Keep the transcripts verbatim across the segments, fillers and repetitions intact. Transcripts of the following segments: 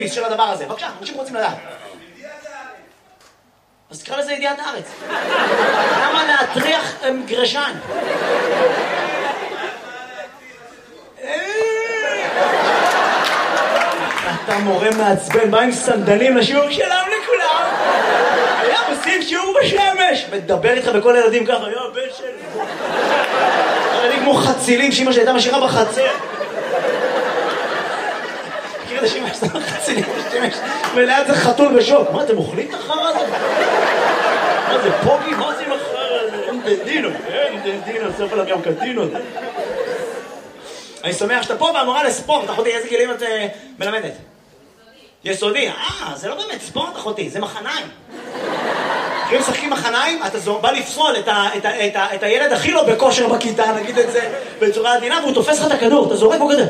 של הדבר הזה. בבקשה, אנשים רוצים לדעת. אז תקרא לזה ידיעת הארץ. למה להטריח גרשן? אתה מורה מעצבן, בא עם סנדלים לשיעור שלם לכולם. היה עושים שיעור בשמש. מדבר איתך בכל הילדים ככה, היה הבן שלי. ילדים כמו חצילים שאמא שהייתה משאירה בחצר. מכיר את השמש, זה חצילים בשמש. וליד זה חתול בשוק. מה, אתם אוכלים את החרא הזה? מה זה פוגי? מה זה עם החרא הזה? אין דדינו, אין דדינו, סוף עליו גם קדינו. אני שמח שאתה פה והמורה לספורט. אחותי, איזה גילים את מלמדת? יסודי. אה, זה לא באמת ספורט, אחותי, זה מחניים. אם משחקים מחניים, אתה בא לפסול את הילד הכי לא בכושר בכיתה, נגיד את זה בצורה עדינה, והוא תופס לך את הכדור, אתה זורק בו כזה.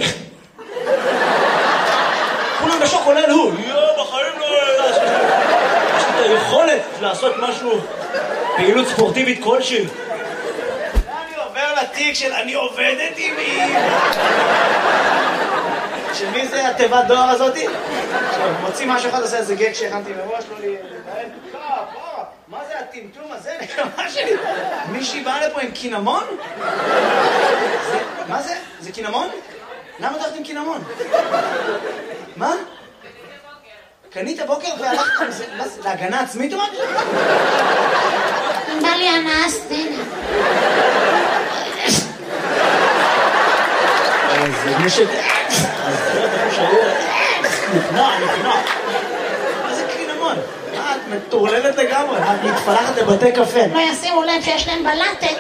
כולם בשוק, כולל הוא. יואו, בחיים לא... יש לי את היכולת לעשות משהו, פעילות ספורטיבית כלשהי. אני עובר לתיק של אני עובדת עם מי. של מי זה התיבת דואר הזאתי? מוציא משהו אחד, עושה איזה גג שהכנתי מראש, לא לי... מה זה הטמטום הזה? נקמה שלי. מישהי באה לפה עם קינמון? מה זה? זה קינמון? למה הולכת עם קינמון? מה? קנית הבוקר והלכת עם זה? להגנה עצמית או משהו? בא לי הנאה סטנה. זה מישהו... נפנוע, נפנוע. מה זה קינמון? מה, את מטורללת לגמרי? את מתפלחת לבתי קפה. לא ישימו לב שיש להם בלטת.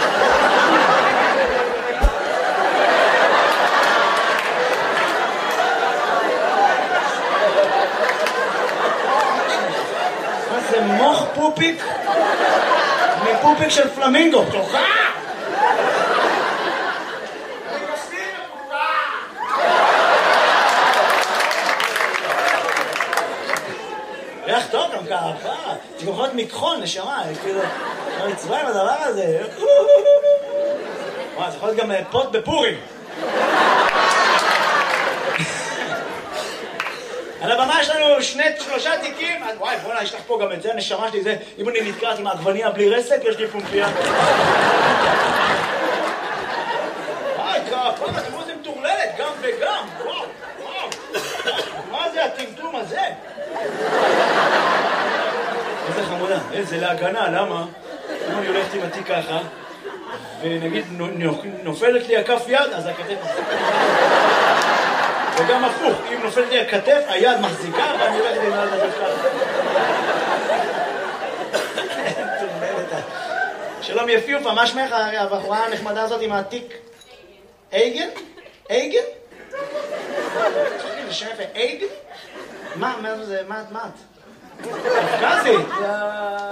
מה זה מוח פופיק? מפופיק של פלמינגו. תוכה! ריח טוב גם ככה, זה יכול להיות מכחול, נשמה, כאילו, מצווה עם הדבר הזה. וואי, זה יכול להיות גם פוט בפורים. על הבמה יש לנו שני, שלושה תיקים, וואי, בוא'נה, יש לך פה גם את זה, הנשמה שלי זה, אם אני נתקעת עם העגבניה בלי רסק, יש לי פומפייה. וואי, כפה, תראו זה מטורללת, גם וגם, וואו, וואו. מה זה הטמטום הזה? איזה חמודה, איזה להגנה, למה? אם אני הולכת עם התיק ככה, ונגיד נופלת לי הכף יד, אז הכתף מחזיקה. וגם הפוך, אם נופלת לי הכתף, היד מחזיקה, ואני הולכת עם היד הזה ככה. שלום יפיופה, מה שמך הבחורה הנחמדה הזאת עם התיק? אייגן? אייגן? זה שם יפה, אייגן? מה, מה זה, מה את? מה את? קפקזית!